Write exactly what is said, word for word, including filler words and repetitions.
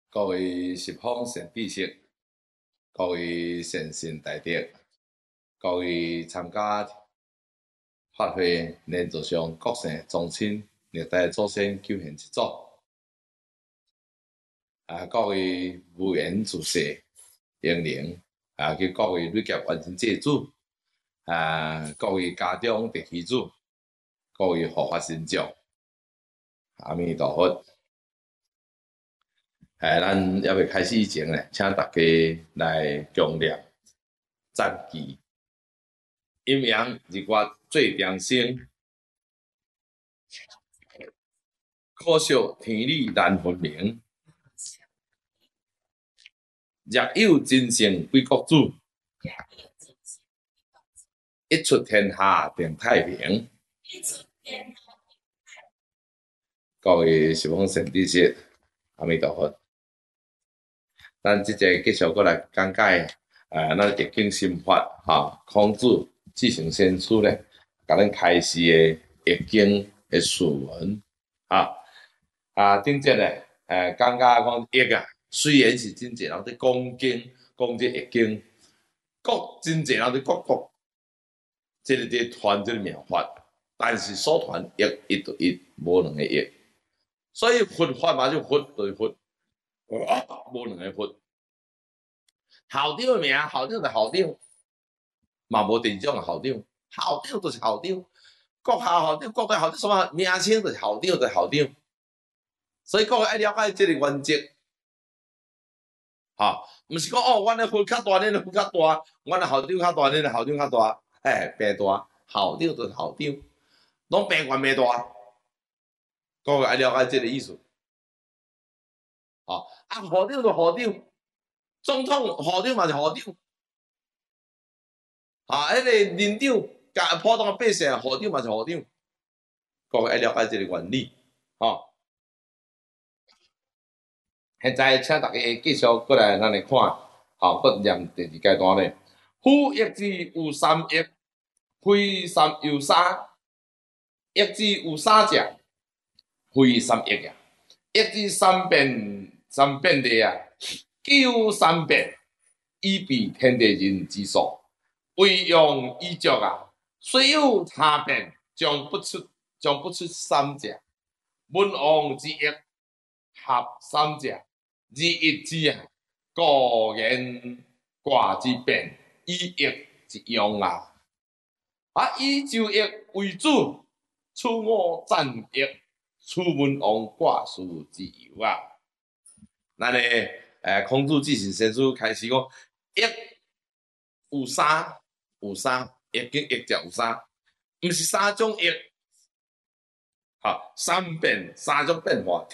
各位十方善知识，各位善信大德，各位参加法会连座上各省宗亲、历代祖先求贤之祖，啊，各位无缘自世英灵，啊，及各位累劫完成祭主，啊，各位家长弟妻子，各位护法神将，阿弥陀佛。诶，咱还未开始以前咧，请大家来强烈赞记，阴阳日月最长生，可惜天理难分明。若有真圣归国主，一出天下定太平。各位十方善知识，阿弥陀佛。咱即个继续过来讲解，呃，咱易经心法哈，孔子继承先师咧，甲咱开示的易经的序文啊啊，顶节咧，诶，讲甲讲易啊，虽然是真侪人伫讲经，讲这易经，各真侪人伫各国，即个伫传即个妙法，但是所传易一对一，无两个易，所以佛法嘛就佛对佛。无两个佛，校长的名，校长就校长，嘛无第二种校长，校长就是校长，国校校长、国大校长，什么名称就是校长就是校长，所以各位爱了解这个原则，哈，毋是讲哦，阮的分较大，恁的分较大，阮的校长较大，恁的校长较大，嘿，变大，校长就是校长，拢变悬变大，各位爱了解这个意思。哦，啊，校长就校长，总统校长嘛是校长，啊，迄个领长甲普通百姓校长嘛是校长，各位爱了解这个原理，吼。现在请大家继续过来，咱来看，好，搁念第二阶段咧。夫易之有三易，非三有三，易之有三者，非三易啊。易之三变三变地啊，既有三变，以比天地人之数，为用依足啊。虽有他变，将不出将不出三者。文王之易，合三者，而易之啊，故言卦之变，以易之用啊。啊，以就易为主，此我赞易。出文王卦书之由啊，咱诶，诶，孔子继承先师开始讲，易有三，有三，易经易则有三，毋是三种易，哈，三变三种变化，